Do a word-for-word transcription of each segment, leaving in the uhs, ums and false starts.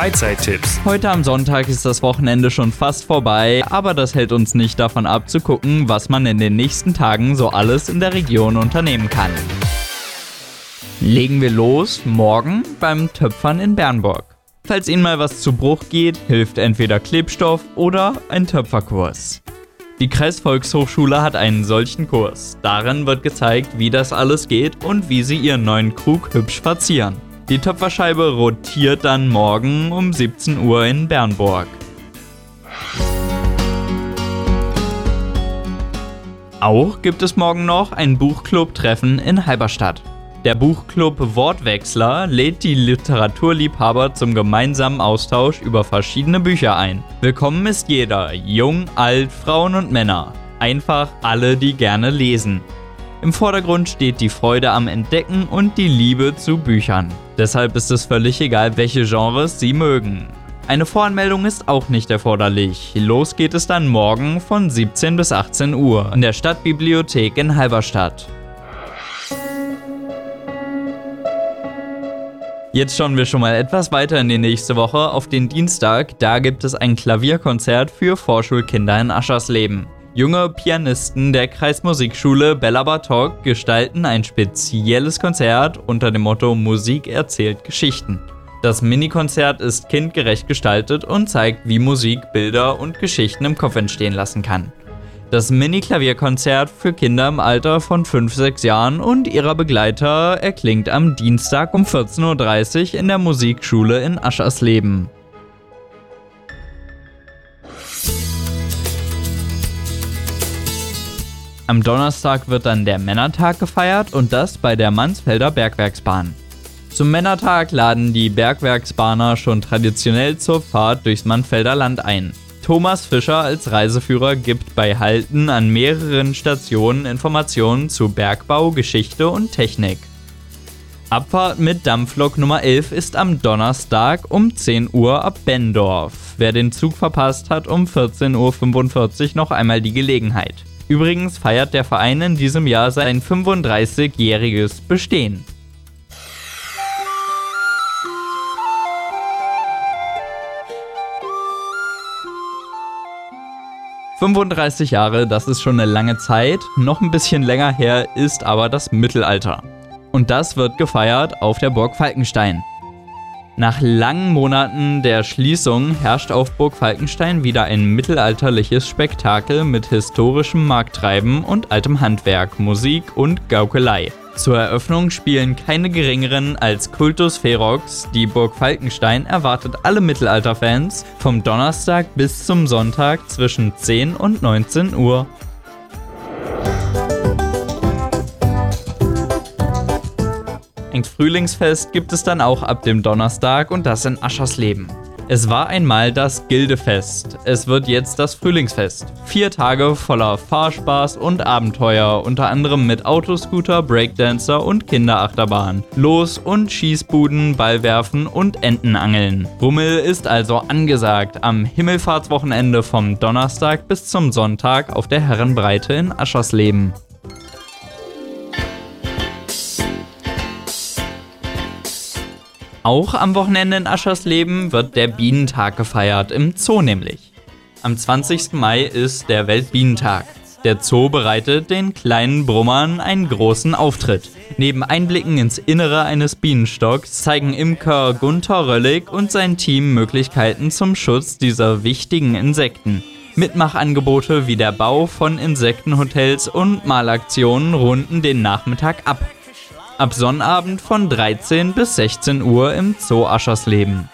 Freizeittipps. Heute am Sonntag ist das Wochenende schon fast vorbei, aber das hält uns nicht davon ab zu gucken, was man in den nächsten Tagen so alles in der Region unternehmen kann. Legen wir los, morgen beim Töpfern in Bernburg. Falls Ihnen mal was zu Bruch geht, hilft entweder Klebstoff oder ein Töpferkurs. Die Kreisvolkshochschule hat einen solchen Kurs. Darin wird gezeigt, wie das alles geht und wie Sie Ihren neuen Krug hübsch verzieren. Die Töpferscheibe rotiert dann morgen um siebzehn Uhr in Bernburg. Auch gibt es morgen noch ein Buchclub-Treffen in Halberstadt. Der Buchclub Wortwechsler lädt die Literaturliebhaber zum gemeinsamen Austausch über verschiedene Bücher ein. Willkommen ist jeder, jung, alt, Frauen und Männer. Einfach alle, die gerne lesen. Im Vordergrund steht die Freude am Entdecken und die Liebe zu Büchern. Deshalb ist es völlig egal, welche Genres Sie mögen. Eine Voranmeldung ist auch nicht erforderlich. Los geht es dann morgen von siebzehn bis achtzehn Uhr in der Stadtbibliothek in Halberstadt. Jetzt schauen wir schon mal etwas weiter in die nächste Woche auf den Dienstag. Da gibt es ein Klavierkonzert für Vorschulkinder in Aschersleben. Junge Pianisten der Kreismusikschule Bella Bartok gestalten ein spezielles Konzert unter dem Motto Musik erzählt Geschichten. Das Mini-Konzert ist kindgerecht gestaltet und zeigt, wie Musik Bilder und Geschichten im Kopf entstehen lassen kann. Das Mini-Klavierkonzert für Kinder im Alter von fünf bis sechs Jahren und ihrer Begleiter erklingt am Dienstag um vierzehn Uhr dreißig in der Musikschule in Aschersleben. Am Donnerstag wird dann der Männertag gefeiert und das bei der Mansfelder Bergwerksbahn. Zum Männertag laden die Bergwerksbahner schon traditionell zur Fahrt durchs Mansfelder Land ein. Thomas Fischer als Reiseführer gibt bei Halten an mehreren Stationen Informationen zu Bergbau, Geschichte und Technik. Abfahrt mit Dampflok Nummer elf ist am Donnerstag um zehn Uhr ab Benndorf. Wer den Zug verpasst, hat um vierzehn Uhr fünfundvierzig noch einmal die Gelegenheit. Übrigens feiert der Verein in diesem Jahr sein fünfunddreißigjähriges Bestehen. fünfunddreißig Jahre, das ist schon eine lange Zeit. Noch ein bisschen länger her ist aber das Mittelalter. Und das wird gefeiert auf der Burg Falkenstein. Nach langen Monaten der Schließung herrscht auf Burg Falkenstein wieder ein mittelalterliches Spektakel mit historischem Markttreiben und altem Handwerk, Musik und Gaukelei. Zur Eröffnung spielen keine geringeren als Kultus Ferox. Die Burg Falkenstein erwartet alle Mittelalterfans vom Donnerstag bis zum Sonntag zwischen zehn und neunzehn Uhr. Ein Frühlingsfest gibt es dann auch ab dem Donnerstag und das in Aschersleben. Es war einmal das Gildefest, es wird jetzt das Frühlingsfest. Vier Tage voller Fahrspaß und Abenteuer, unter anderem mit Autoscooter, Breakdancer und Kinderachterbahn. Los- und Schießbuden, Ballwerfen und Entenangeln. Rummel ist also angesagt am Himmelfahrtswochenende vom Donnerstag bis zum Sonntag auf der Herrenbreite in Aschersleben. Auch am Wochenende in Aschersleben wird der Bienentag gefeiert, im Zoo nämlich. Am zwanzigsten Mai ist der Weltbienentag. Der Zoo bereitet den kleinen Brummern einen großen Auftritt. Neben Einblicken ins Innere eines Bienenstocks zeigen Imker Gunther Röllig und sein Team Möglichkeiten zum Schutz dieser wichtigen Insekten. Mitmachangebote wie der Bau von Insektenhotels und Malaktionen runden den Nachmittag ab. Ab Sonnabend von dreizehn bis sechzehn Uhr im Zoo Aschersleben.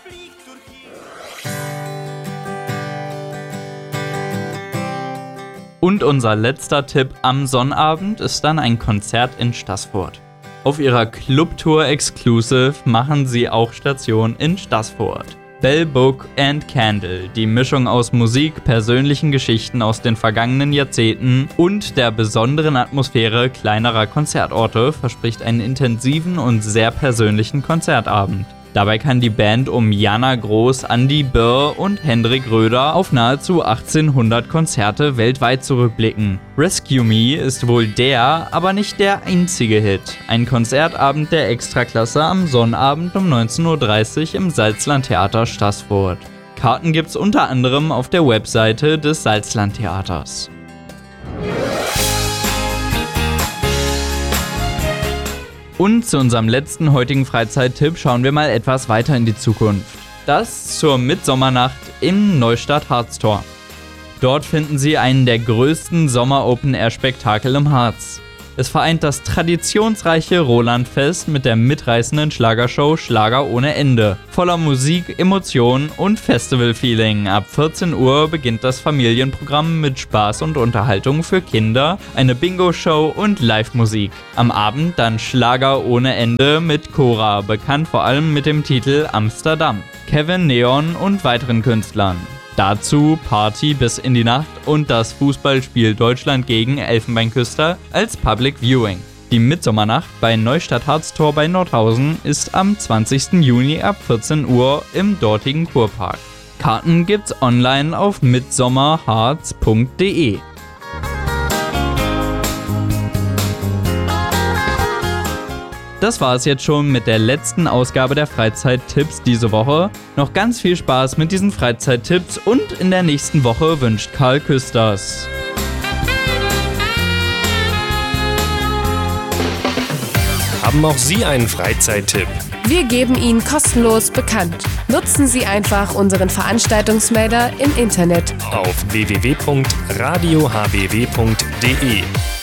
Und unser letzter Tipp am Sonnabend ist dann ein Konzert in Staßfurt. Auf ihrer Clubtour Exclusive machen sie auch Station in Staßfurt. Bell, Book and Candle, die Mischung aus Musik, persönlichen Geschichten aus den vergangenen Jahrzehnten und der besonderen Atmosphäre kleinerer Konzertorte, verspricht einen intensiven und sehr persönlichen Konzertabend. Dabei kann die Band um Jana Groß, Andy Birr und Hendrik Röder auf nahezu achtzehnhundert Konzerte weltweit zurückblicken. Rescue Me ist wohl der, aber nicht der einzige Hit. Ein Konzertabend der Extraklasse am Sonnabend um neunzehn Uhr dreißig im Salzlandtheater Staßfurt. Karten gibt's unter anderem auf der Webseite des Salzlandtheaters. Und zu unserem letzten heutigen Freizeittipp schauen wir mal etwas weiter in die Zukunft. Das zur Mitsommernacht im Neustadt Harztor. Dort finden Sie einen der größten Sommer-Open-Air-Spektakel im Harz. Es vereint das traditionsreiche Rolandfest mit der mitreißenden Schlagershow Schlager ohne Ende. Voller Musik, Emotionen und Festival-Feeling. Ab vierzehn Uhr beginnt das Familienprogramm mit Spaß und Unterhaltung für Kinder, eine Bingo-Show und Live-Musik. Am Abend dann Schlager ohne Ende mit Cora, bekannt vor allem mit dem Titel Amsterdam, Kevin Neon und weiteren Künstlern. Dazu Party bis in die Nacht und das Fußballspiel Deutschland gegen Elfenbeinküster als Public Viewing. Die Mitsommernacht bei Neustadt Harztor bei Nordhausen ist am zwanzigsten Juni ab vierzehn Uhr im dortigen Kurpark. Karten gibt's online auf mitsommerharz punkt de. Das war es jetzt schon mit der letzten Ausgabe der Freizeittipps diese Woche. Noch ganz viel Spaß mit diesen Freizeittipps und in der nächsten Woche wünscht Karl Küsters. Haben auch Sie einen Freizeittipp? Wir geben ihn kostenlos bekannt. Nutzen Sie einfach unseren Veranstaltungsmelder im Internet auf w w w punkt radio h b w punkt de.